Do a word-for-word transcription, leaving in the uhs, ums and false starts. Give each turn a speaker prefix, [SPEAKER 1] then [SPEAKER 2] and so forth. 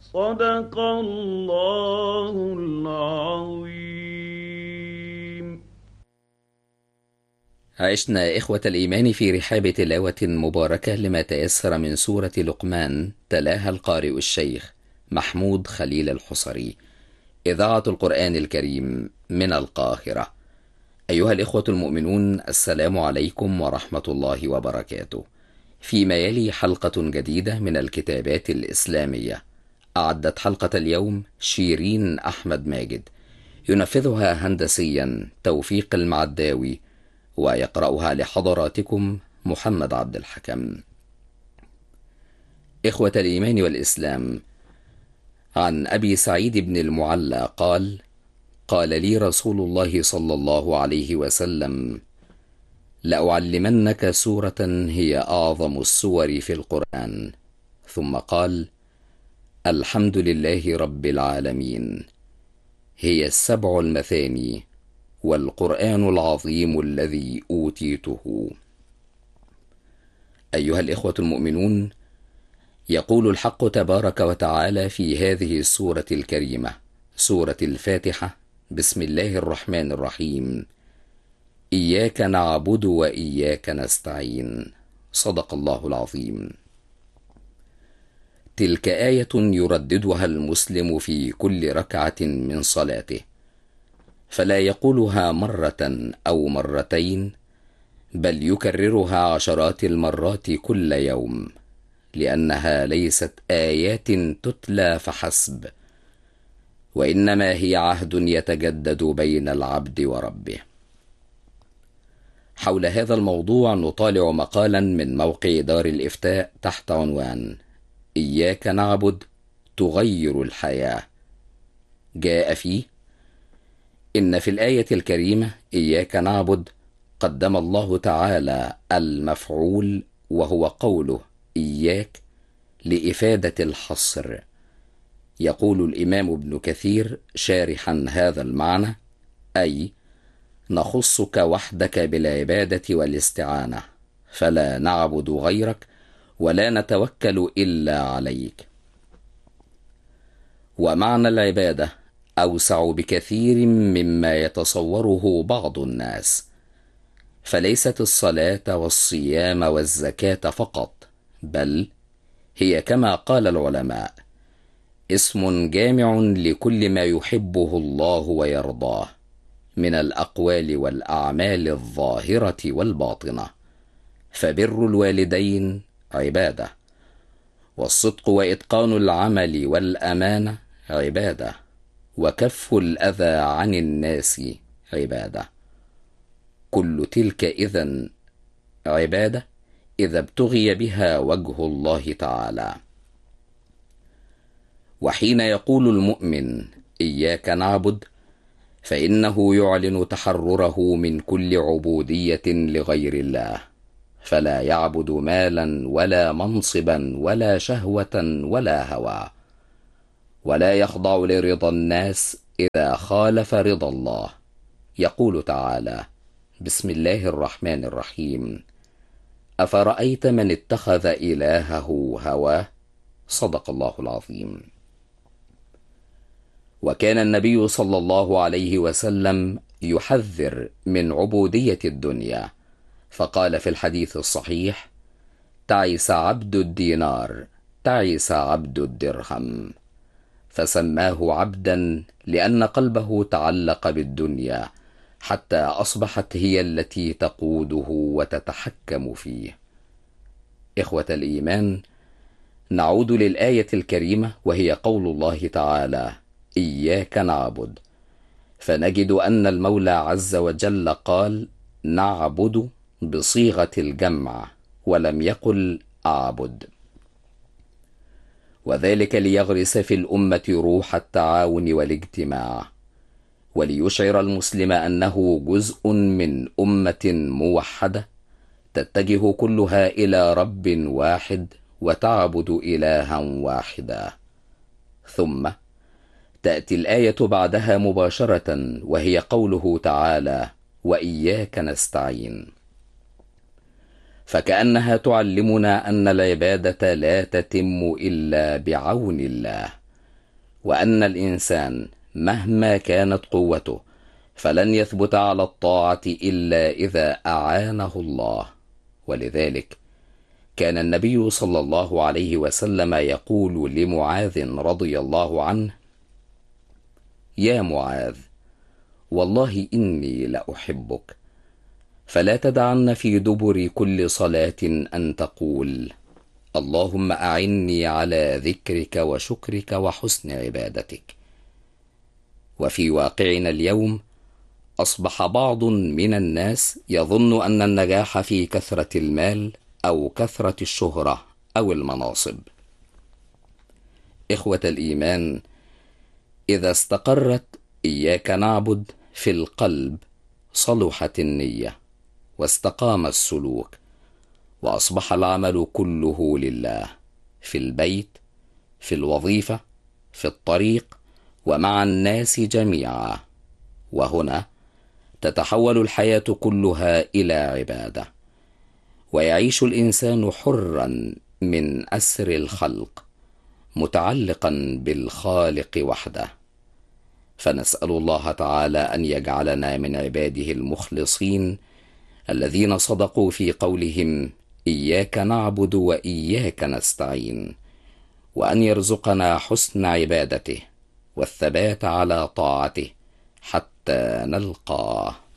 [SPEAKER 1] صدق الله العظيم.
[SPEAKER 2] عشنا إخوة الإيمان في رحاب تلاوة مباركة لما تيسر من سورة لقمان، تلاها القارئ الشيخ محمود خليل الحصري، إذاعة القرآن الكريم من القاهرة. أيها الإخوة المؤمنون، السلام عليكم ورحمة الله وبركاته. فيما يلي حلقة جديدة من الكتابات الإسلامية، أعدت حلقة اليوم شيرين أحمد ماجد، ينفذها هندسيا توفيق المعداوي، ويقرأها لحضراتكم محمد عبد الحكم. إخوة الإيمان والإسلام، عن أبي سعيد بن المعلى قال: قال لي رسول الله صلى الله عليه وسلم: لأعلمنك سورة هي أعظم السور في القرآن. ثم قال: الحمد لله رب العالمين، هي السبع المثاني والقرآن العظيم الذي أوتيته. أيها الإخوة المؤمنون، يقول الحق تبارك وتعالى في هذه السورة الكريمة، سورة الفاتحة: بسم الله الرحمن الرحيم، إياك نعبد وإياك نستعين. صدق الله العظيم. تلك آية يرددها المسلم في كل ركعة من صلاته، فلا يقولها مرة أو مرتين، بل يكررها عشرات المرات كل يوم، لأنها ليست آيات تتلى فحسب، وإنما هي عهد يتجدد بين العبد وربه. حول هذا الموضوع نطالع مقالا من موقع دار الإفتاء تحت عنوان: إياك نعبد تغير الحياة. جاء فيه: إن في الآية الكريمة إياك نعبد قدم الله تعالى المفعول، وهو قوله إياك، لإفادة الحصر. يقول الإمام ابن كثير شارحا هذا المعنى: أي نخصك وحدك بالعبادة والاستعانة، فلا نعبد غيرك ولا نتوكل إلا عليك. ومعنى العبادة أوسع بكثير مما يتصوره بعض الناس، فليست الصلاة والصيام والزكاة فقط، بل هي كما قال العلماء اسم جامع لكل ما يحبه الله ويرضاه من الأقوال والأعمال الظاهرة والباطنة. فبر الوالدين عبادة، والصدق وإتقان العمل والأمانة عبادة، وكف الأذى عن الناس عبادة. كل تلك إذن عبادة إذا ابتغي بها وجه الله تعالى. وحين يقول المؤمن إياك نعبد، فإنه يعلن تحرره من كل عبودية لغير الله، فلا يعبد مالا ولا منصبا ولا شهوة ولا هوى، ولا يخضع لرضا الناس إذا خالف رضا الله. يقول تعالى: بسم الله الرحمن الرحيم، أفرأيت من اتخذ إلهه هواه. صدق الله العظيم. وكان النبي صلى الله عليه وسلم يحذر من عبودية الدنيا، فقال في الحديث الصحيح: تعس عبد الدينار، تعس عبد الدرهم. فسماه عبدا لأن قلبه تعلق بالدنيا حتى أصبحت هي التي تقوده وتتحكم فيه. إخوة الإيمان، نعود للآية الكريمة، وهي قول الله تعالى: إياك نعبد، فنجد أن المولى عز وجل قال نعبد بصيغة الجمع، ولم يقل أعبد، وذلك ليغرس في الأمة روح التعاون والاجتماع، وليشعر المسلم أنه جزء من أمة موحدة تتجه كلها إلى رب واحد وتعبد إلها واحدا. ثم تأتي الآية بعدها مباشرة، وهي قوله تعالى: وإياك نستعين، فكأنها تعلمنا أن العبادة لا تتم إلا بعون الله، وأن الإنسان مهما كانت قوته فلن يثبت على الطاعة إلا إذا أعانه الله. ولذلك كان النبي صلى الله عليه وسلم يقول لمعاذ رضي الله عنه: يا معاذ، والله إني لأحبك، فلا تدعن في دبر كل صلاة أن تقول: اللهم أعني على ذكرك وشكرك وحسن عبادتك. وفي واقعنا اليوم أصبح بعض من الناس يظن أن النجاح في كثرة المال أو كثرة الشهرة أو المناصب. إخوة الإيمان، إذا استقرت إياك نعبد في القلب صلحت النية واستقام السلوك، وأصبح العمل كله لله، في البيت، في الوظيفة، في الطريق، ومع الناس جميعا. وهنا تتحول الحياة كلها إلى عبادة، ويعيش الإنسان حرا من أسر الخلق، متعلقا بالخالق وحده. فنسأل الله تعالى أن يجعلنا من عباده المخلصين الذين صدقوا في قولهم: إياك نعبد وإياك نستعين، وأن يرزقنا حسن عبادته والثبات على طاعته حتى نلقاه.